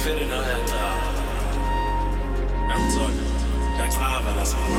fitted on that, I'm talking. That's live, and that's all.